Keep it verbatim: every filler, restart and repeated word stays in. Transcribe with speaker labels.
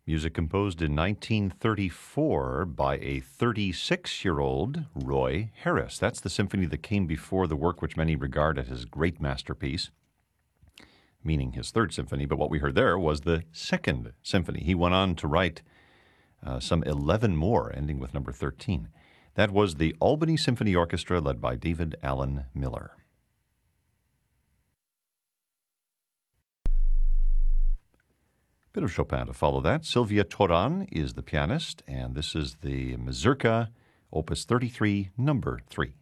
Speaker 1: Music composed in nineteen thirty-four by a thirty-six-year-old Roy Harris. That's the symphony that came before the work which many regard as his great masterpiece, meaning his third symphony. But what we heard there was the second symphony. He went on to write uh, some eleven more, ending with number thirteen. That was the Albany Symphony Orchestra, led by David Allen Miller. Bit of Chopin to follow that. Sylvia Toran is the pianist, and this is the Mazurka, Opus thirty-three, number three.